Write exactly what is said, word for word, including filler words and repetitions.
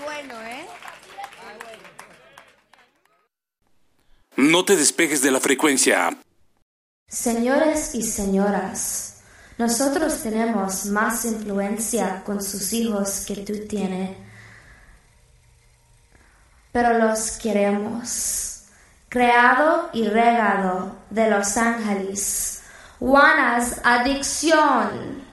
bueno, ¿eh? No te despegues de la frecuencia. Señores y señoras, nosotros tenemos más influencia con sus hijos que tú tienes, pero los queremos. Creado y regado de Los Ángeles, Juana's Adicción.